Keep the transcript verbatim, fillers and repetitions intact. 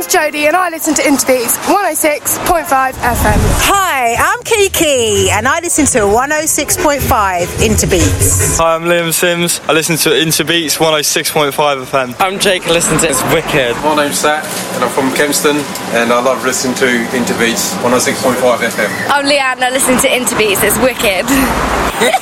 Jodie and I listen to Interbeats one oh six point five F M. Hi, I'm Kiki and I listen to one oh six point five Interbeats. Hi, I'm Liam Sims. I listen to Interbeats one oh six point five F M. I'm Jake, I listen to It's Wicked. My name's Sat and I'm from Kempston and I love listening to Interbeats one oh six point five F M. I'm Leanne, I listen to Interbeats, it's wicked.